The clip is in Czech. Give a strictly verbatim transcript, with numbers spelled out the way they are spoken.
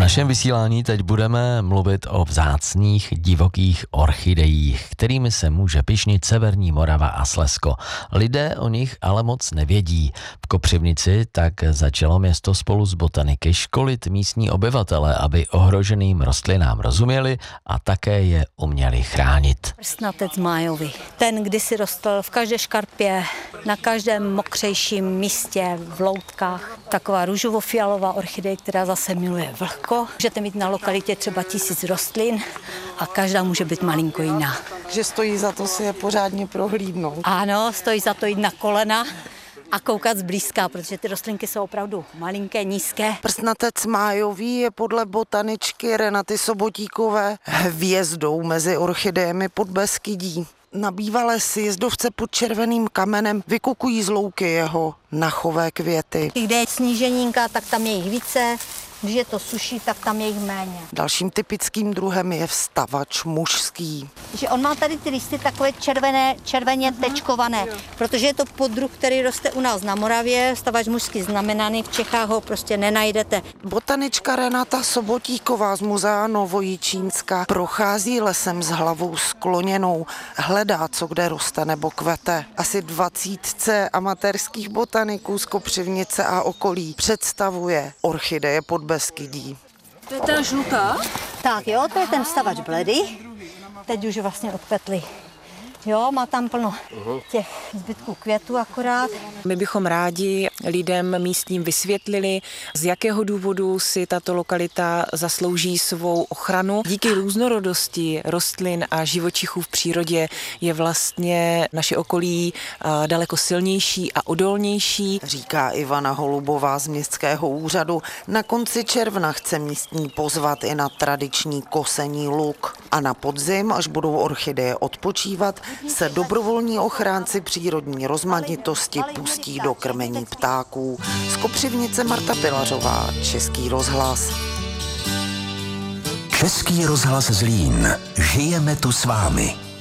našem vysílání teď budeme mluvit o vzácných divokých orchidejích, kterými se může pyšnit severní Morava a Slezsko. Lidé o nich ale moc nevědí. V Kopřivnici tak začalo město spolu s botaniky školit místní obyvatele, aby ohroženým rostlinám rozuměli a také je uměli chránit. Prstnatec májový. Ten kdysi rostl v každé škarpě, na každém mokřejším místě, v loutkách. Taková růžovo-fialová orchidej, která zase miluje vlhko. Můžete mít na lokalitě třeba tisíc rostlin a každá může být malinko jiná. Že stojí za to si je pořádně prohlídnout. Ano, stojí za to jít na kolena a koukat zblízka, protože ty rostlinky jsou opravdu malinké, nízké. Prstnatec májový je podle botaničky Renaty Sobotíkové hvězdou mezi orchidejemi Podbeskydí. Na bývalé sjezdovce pod Červeným kamenem vykukují z louky jeho nachové květy. Kde je sníženínka, tak tam je jich více, když je to suší, tak tam je jich méně. Dalším typickým druhem je vstavač mužský. Že on má tady ty listy takové červené, červeně tečkované, protože je to poddruh, který roste u nás na Moravě. Vstavač mužský znamenaný, v Čechách ho prostě nenajdete. Botanička Renata Sobotíková z muzea Novojičínska prochází lesem s hlavou skloněnou. Hledá, co kde roste nebo kvete. Asi dvacítce amatérských botaniků z Kopřivnice a okolí představuje orchideje Podbeskydí. To je ta žlutá? Tak jo, to je ten vstavač bledý. Teď už vlastně odkvetli. Jo, má tam plno těch zbytků květů akorát. My bychom rádi lidem místním vysvětlili, z jakého důvodu si tato lokalita zaslouží svou ochranu. Díky různorodosti rostlin a živočichů v přírodě je vlastně naše okolí daleko silnější a odolnější. Říká Ivana Holubová z městského úřadu. Na konci června chce místní pozvat i na tradiční kosení luk. A na podzim, až budou orchideje odpočívat, se dobrovolní ochránci přírodní rozmanitosti pustí do krmení ptáků. Z Kopřivnice Marta Pilařová, Český rozhlas. Český rozhlas Zlín. Žijeme tu s vámi.